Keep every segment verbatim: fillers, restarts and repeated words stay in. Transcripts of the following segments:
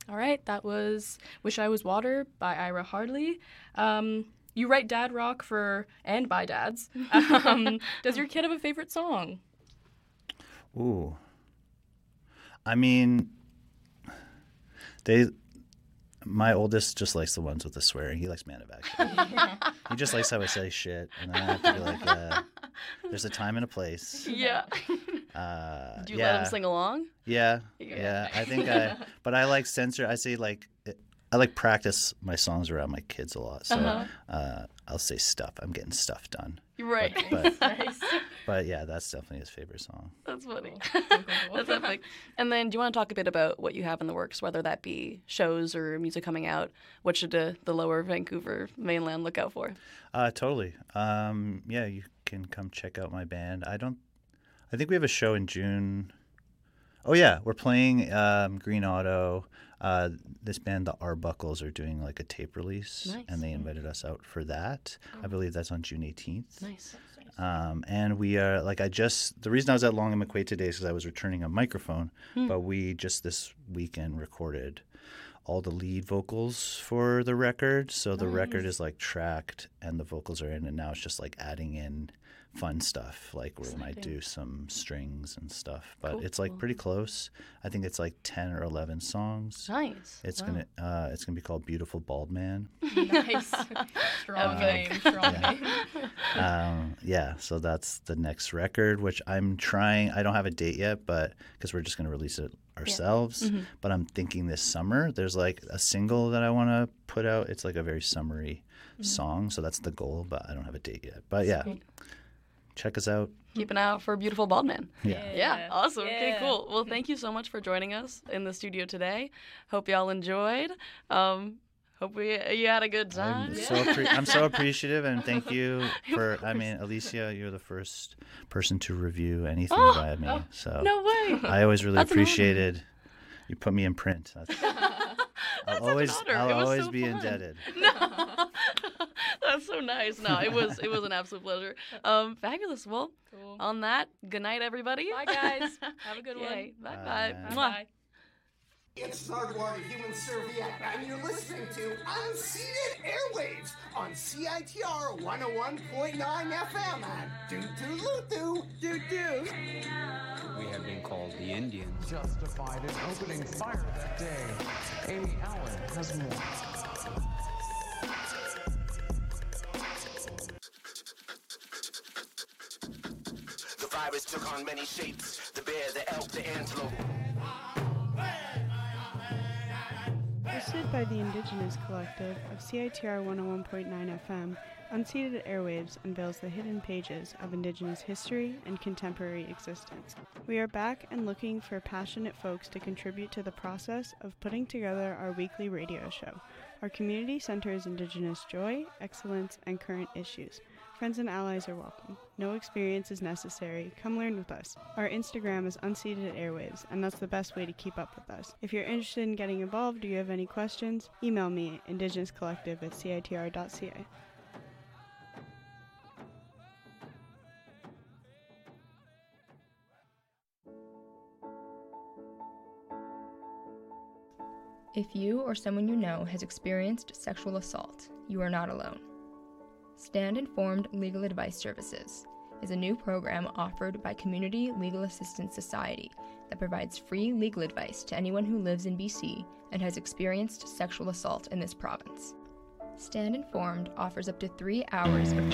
All right, that was Wish I Was Water by Ira Hardley. Um, you write dad rock for and by dads. Um, does your kid have a favorite song? Ooh. I mean, they. My oldest just likes the ones with the swearing. He likes Man of Action. He just likes how I say shit, and then I have to be like, uh, "There's a time and a place." Yeah. Uh, Do you yeah. let him sing along? Yeah, Yeah. yeah. I think I, but I like censor. I say like, I like practice my songs around my kids a lot. So Uh-huh. uh, I'll say stuff. I'm getting stuff done. Right. But, but, Nice. but yeah, that's definitely his favorite song. That's funny. Cool, cool, cool. That's epic. And then do you want to talk a bit about what you have in the works, whether that be shows or music coming out? What should uh, the lower Vancouver mainland look out for? Uh, totally. Um, yeah, you can come check out my band. I don't. I think we have a show in June. Oh yeah, we're playing um, Green Auto. Uh, this band, the Arbuckles, are doing like a tape release, Nice. and they invited us out for that. I believe that's on June eighteenth. Nice. Um, and we are like I just the reason I was at Long and McQuaid today is because I was returning a microphone, Hmm. but we just this weekend recorded all the lead vocals for the record. So the record is like tracked and the vocals are in, and now it's just like adding in fun stuff, like where we might do some strings and stuff. But Cool, it's like cool. pretty close. I think it's like ten or eleven songs. Nice. It's Wow. gonna uh, it's gonna be called Beautiful Bald Man. Nice. Strong Epic. name. Strong Yeah. name. um, yeah, so that's the next record, which I'm trying. I don't have a date yet, but because we're just going to release it ourselves. Mm-hmm. But I'm thinking this summer there's like a single that I want to put out. It's like a very summery Mm-hmm. song, so that's the goal. But I don't have a date yet. But yeah, check us out. Keep an eye out for Beautiful Bald Man. Yeah. Yeah, awesome. Okay, Yeah. cool. Well, thank you so much for joining us in the studio today. Hope y'all enjoyed. Um, hope we, you had a good time. I'm so appre- I'm so appreciative, and thank you for. I mean, Alicia, you're the first person to review anything Oh, by me. So No way. I always really That's an honor. appreciated you put me in print. That's, I'll such an always honor. I'll It was always so be fun. indebted. No. That's so nice. No, it was it was an absolute pleasure. Um, fabulous. Well, Cool. on that, good night, everybody. Bye, guys. Have a good one. Yay. Bye Bye. bye. Bye. It's Hardwater Human Serviette, and you're listening to Unceded Airwaves on C I T R one oh one point nine F M and doo-doo-loo-doo, doo-doo. We have been called the Indians. Justified in opening fire that day. Amy Allen has more. The virus took on many shapes. The bear, the elk, the antelope. Hosted by the Indigenous Collective of C I T R one oh one point nine F M, Unceded Airwaves unveils the hidden pages of Indigenous history and contemporary existence. We are back and looking for passionate folks to contribute to the process of putting together our weekly radio show. Our community centers Indigenous joy, excellence, and current issues. Friends and allies are welcome. No experience is necessary. Come learn with us. Our Instagram is Unceded Airwaves, and that's the best way to keep up with us. If you're interested in getting involved or you have any questions, email me at indigenouscollective at c i t r dot c a. If you or someone you know has experienced sexual assault, you are not alone. Stand Informed Legal Advice Services is a new program offered by Community Legal Assistance Society that provides free legal advice to anyone who lives in B C and has experienced sexual assault in this province. Stand Informed offers up to three hours of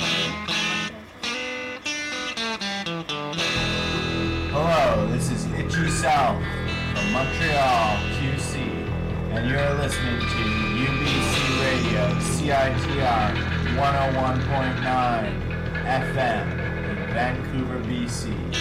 Hello, this is Itchy South from Montreal, Q C, and you're listening to U B C Radio C I T R one oh one point nine F M in Vancouver, B C.